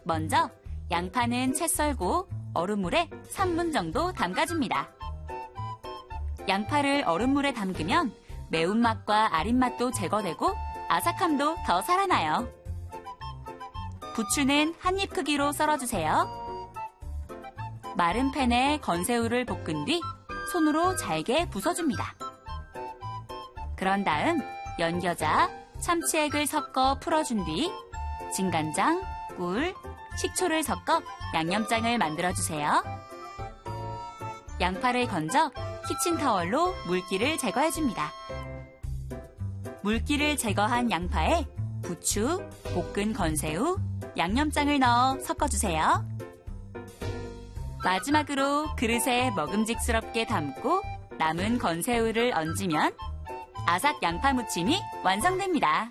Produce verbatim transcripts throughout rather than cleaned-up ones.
먼저 양파는 채 썰고 얼음물에 삼 분 정도 담가줍니다. 양파를 얼음물에 담그면 매운맛과 아린맛도 제거되고 아삭함도 더 살아나요. 부추는 한 입 크기로 썰어주세요. 마른 팬에 건새우를 볶은 뒤 손으로 잘게 부숴줍니다. 그런 다음 연겨자, 참치액을 섞어 풀어준 뒤 진간장, 꿀, 식초를 섞어 양념장을 만들어주세요. 양파를 건져 키친타월로 물기를 제거해줍니다. 물기를 제거한 양파에 부추, 볶은 건새우, 양념장을 넣어 섞어주세요. 마지막으로 그릇에 먹음직스럽게 담고 남은 건새우를 얹으면 아삭 양파 무침이 완성됩니다.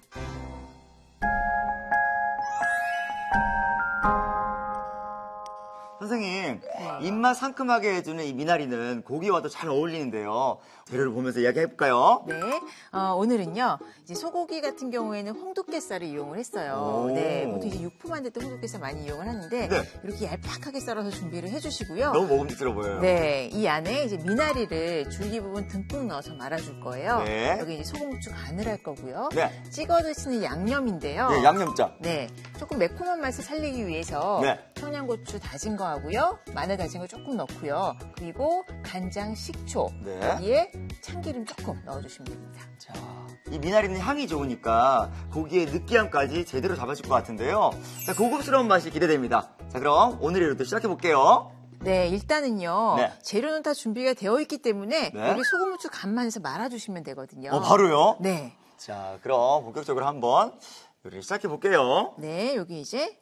선생님, 네. 입맛 상큼하게 해주는 이 미나리는 고기와도 잘 어울리는데요. 재료를 보면서 이야기해볼까요? 네, 어, 오늘은요, 이제 소고기 같은 경우에는 홍두깨살을 이용을 했어요. 오. 네, 보통 이제 육포 만들 때 홍두깨살 많이 이용을 하는데, 네. 이렇게 얄팍하게 썰어서 준비를 해주시고요. 너무 먹음직스러워 보여요. 네, 이 안에 이제 미나리를 줄기 부분 듬뿍 넣어서 말아줄 거예요. 네. 여기 이제 소금, 후추 간을 할 거고요. 네. 찍어 드시는 양념인데요. 네, 양념장. 네, 조금 매콤한 맛을 살리기 위해서 네. 청양고추 다진 거 하고요, 마늘 다진 거 조금 넣고요. 그리고 간장, 식초, 네. 여기에 참기름 조금 넣어주시면 됩니다. 자, 이 미나리는 향이 좋으니까 고기의 느끼함까지 제대로 잡아줄 것 같은데요. 자, 고급스러운 맛이 기대됩니다. 자, 그럼 오늘의 요리도 시작해볼게요. 네, 일단은요. 네. 재료는 다 준비가 되어 있기 때문에 네. 여기 소금, 후추 간만 해서 말아주시면 되거든요. 어, 바로요? 네. 자, 그럼 본격적으로 한번 요리를 시작해볼게요. 네, 여기 이제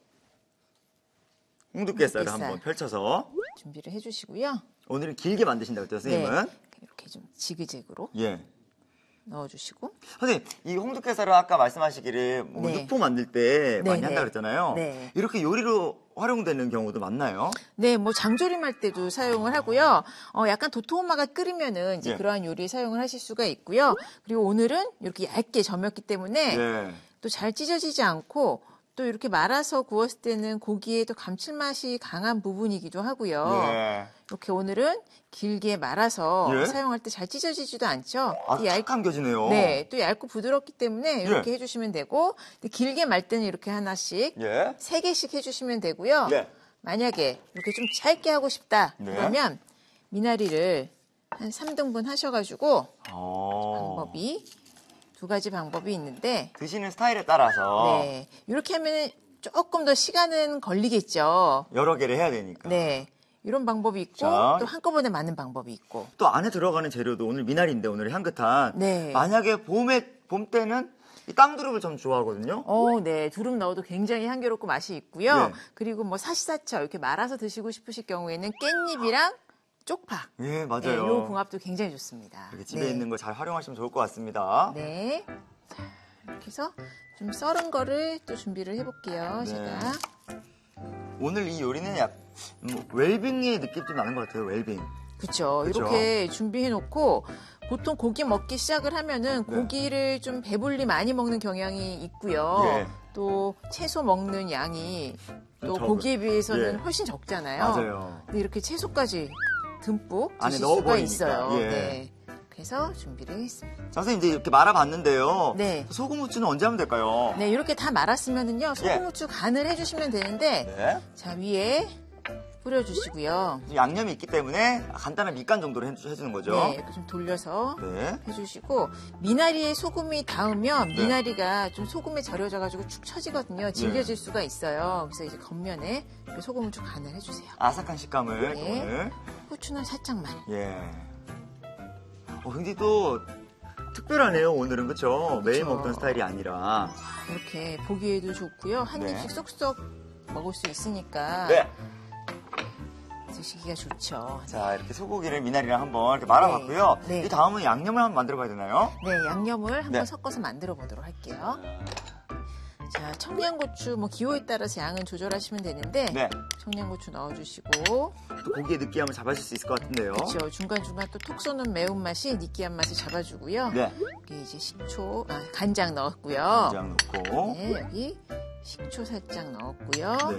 홍두깨살을 홍두깨살. 한번 펼쳐서. 준비를 해주시고요. 오늘은 길게 만드신다고 했죠, 선생님은? 네, 이렇게 좀 지그재그로 예. 넣어주시고. 선생님, 이 홍두깨살을 아까 말씀하시기를 뭐 네. 육포 만들 때 많이 네, 한다고 네. 그랬잖아요. 네. 이렇게 요리로 활용되는 경우도 많나요? 네, 뭐 장조림할 때도 사용을 하고요. 어, 약간 도토마가 끓이면은 이제 예. 그러한 요리에 사용을 하실 수가 있고요. 그리고 오늘은 이렇게 얇게 점였기 때문에 예. 또 잘 찢어지지 않고 또 이렇게 말아서 구웠을 때는 고기에 또 감칠맛이 강한 부분이기도 하고요. 예. 이렇게 오늘은 길게 말아서 예? 사용할 때 잘 찢어지지도 않죠. 아, 또 얇- 탁 감겨지네요. 네, 또 얇고 부드럽기 때문에 이렇게 예. 해주시면 되고, 근데 길게 말 때는 이렇게 하나씩 예. 세 개씩 해주시면 되고요. 예. 만약에 이렇게 좀 짧게 하고 싶다 네. 그러면 미나리를 한 삼 등분 하셔가지고 어. 방법이 두 가지 방법이 있는데, 드시는 스타일에 따라서 네, 이렇게 하면 조금 더 시간은 걸리겠죠. 여러 개를 해야 되니까. 네, 이런 방법이 있고 자. 또 한꺼번에 많은 방법이 있고. 또 안에 들어가는 재료도 오늘 미나리인데 오늘 향긋한. 네. 만약에 봄에 봄 때는 이 땅두릅을 좀 좋아하거든요. 어, 네. 두릅 넣어도 굉장히 향기롭고 맛이 있고요. 네. 그리고 뭐 사시사철 이렇게 말아서 드시고 싶으실 경우에는 깻잎이랑 쪽파. 예, 네, 맞아요. 요 궁합도 굉장히 좋습니다. 이렇게 집에 네. 있는 거 잘 활용하시면 좋을 것 같습니다. 네. 자, 이렇게 해서 좀 썰은 거를 또 준비를 해볼게요. 네. 제가. 오늘 이 요리는 약 음, 웰빙의 느낌 좀 나는 것 같아요. 웰빙. 그렇죠. 그쵸. 이렇게 준비해놓고 보통 고기 먹기 시작을 하면은 네. 고기를 좀 배불리 많이 먹는 경향이 있고요. 예. 또 채소 먹는 양이 또 좀 고기에 비해서는 예. 훨씬 적잖아요. 맞아요. 근데 이렇게 채소까지 듬뿍 안에 드실 넣어버리니까. 수가 있어요. 예. 네. 그래서 준비를 했습니다. 자, 선생님 이제 이렇게 말아봤는데요. 네. 소금 후추는 언제 하면 될까요? 네, 이렇게 다 말았으면은요, 소금, 예. 후추 간을 해주시면 되는데, 네. 자, 위에 뿌려주시고요. 양념이 있기 때문에 간단한 밑간 정도로 해주- 해주는 거죠. 네, 이렇게 좀 돌려서 네. 해주시고, 미나리에 소금이 닿으면 네. 미나리가 좀 소금에 절여져가지고 축 처지거든요. 질겨질 네. 수가 있어요. 그래서 이제 겉면에 이렇게 소금, 후추 간을 해주세요. 아삭한 식감을 네. 오늘. 후추는 살짝만. 예. 어, 굉장히 또 특별하네요. 오늘은 그렇죠. 매일 그쵸. 먹던 스타일이 아니라. 이렇게 보기에도 좋고요. 한 네. 입씩 쏙쏙 먹을 수 있으니까 네. 드시기가 좋죠. 자, 이렇게 소고기를 미나리랑 한번 이렇게 말아봤고요. 네. 네. 이 다음은 양념을 한번 만들어 봐야 되나요? 네, 양념을 한번 네. 섞어서 만들어 보도록 할게요. 자, 청양고추 뭐 기호에 따라서 양은 조절하시면 되는데 네. 청양고추 넣어주시고, 또 고기의 느끼함을 잡아줄 수 있을 것 같은데요. 그렇죠. 중간중간 또 톡 쏘는 매운맛이 느끼한 맛을 잡아주고요. 네. 여기 이제 식초, 아, 간장 넣었고요. 간장 넣고. 네, 여기 식초 살짝 넣었고요. 네.